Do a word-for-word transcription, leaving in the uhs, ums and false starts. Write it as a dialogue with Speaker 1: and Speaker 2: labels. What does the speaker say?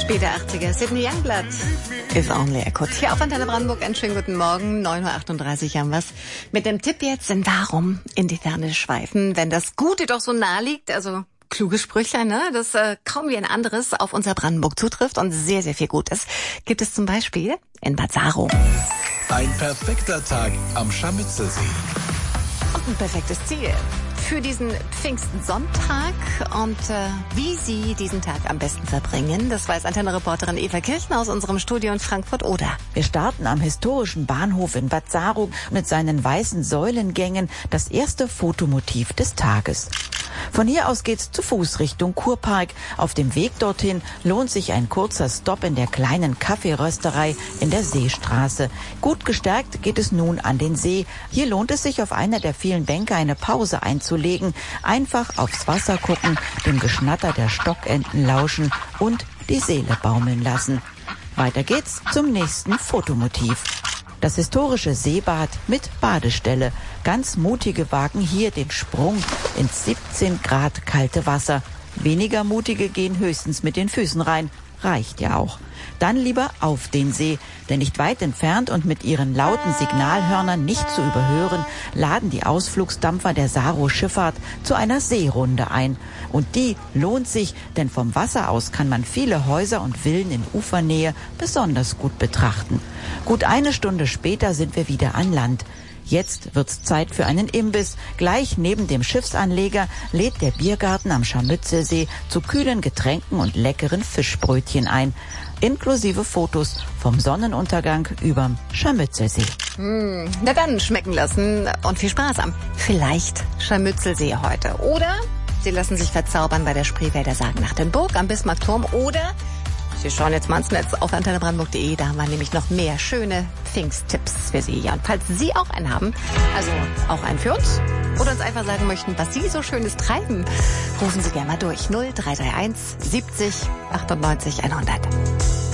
Speaker 1: Später achtziger, Sidney Youngblood, If Only I Could. Hier auf Antenne Brandenburg, einen schönen guten Morgen, neun Uhr achtunddreißig haben wir's. Mit dem Tipp jetzt, denn warum in die Ferne schweifen, wenn das Gute doch so nah liegt, also kluges Sprüchlein, ne, das äh, kaum wie ein anderes auf unser Brandenburg zutrifft und sehr, sehr viel Gutes, gibt es zum Beispiel in Bad Saarow.
Speaker 2: Ein perfekter Tag am Scharmützelsee.
Speaker 1: Und ein perfektes Ziel für diesen Pfingstsonntag und äh, wie Sie diesen Tag am besten verbringen, das weiß Antenne-Reporterin Eva Kirchner aus unserem Studio in Frankfurt-Oder.
Speaker 3: Wir starten am historischen Bahnhof in Bad Saarow mit seinen weißen Säulengängen, das erste Fotomotiv des Tages. Von hier aus geht's zu Fuß Richtung Kurpark. Auf dem Weg dorthin lohnt sich ein kurzer Stopp in der kleinen Kaffeerösterei in der Seestraße. Gut gestärkt geht es nun an den See. Hier lohnt es sich, auf einer der vielen Bänke eine Pause einzulegen. Einfach aufs Wasser gucken, dem Geschnatter der Stockenten lauschen und die Seele baumeln lassen. Weiter geht's zum nächsten Fotomotiv. Das historische Seebad mit Badestelle. Ganz mutige wagen hier den Sprung ins siebzehn Grad kalte Wasser. Weniger mutige gehen höchstens mit den Füßen rein. Reicht ja auch. Dann lieber auf den See, denn nicht weit entfernt und mit ihren lauten Signalhörnern nicht zu überhören, laden die Ausflugsdampfer der Saarow Schifffahrt zu einer Seerunde ein. Und die lohnt sich, denn vom Wasser aus kann man viele Häuser und Villen in Ufernähe besonders gut betrachten. Gut eine Stunde später sind wir wieder an Land. Jetzt wird's Zeit für einen Imbiss. Gleich neben dem Schiffsanleger lädt der Biergarten am Scharmützelsee zu kühlen Getränken und leckeren Fischbrötchen ein. Inklusive Fotos vom Sonnenuntergang überm Scharmützelsee.
Speaker 1: Hm, na dann schmecken lassen und viel Spaß am vielleicht Scharmützelsee heute. Oder Sie lassen sich verzaubern bei der Spreewälder Sagennacht in Burg am Bismarckturm. Oder Sie schauen jetzt mal ins Netz auf antenne brandenburg punkt de, da haben wir nämlich noch mehr schöne Pfingsttipps für Sie. Ja, und falls Sie auch einen haben, also auch einen für uns, oder uns einfach sagen möchten, was Sie so Schönes treiben, rufen Sie gerne mal durch. null drei drei eins siebzig achtundneunzig hundert.